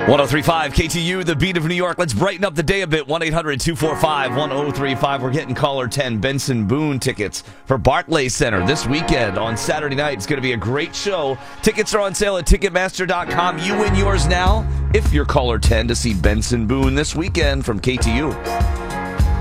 1035 KTU, the beat of New York. Let's brighten up the day a bit. 1-800-245-1035. We're getting caller 10 Benson Boone tickets for Barclays Center this weekend on Saturday night. It's going to be a great show. Tickets are on sale at Ticketmaster.com. You win yours now if you're caller 10 to see Benson Boone this weekend from KTU.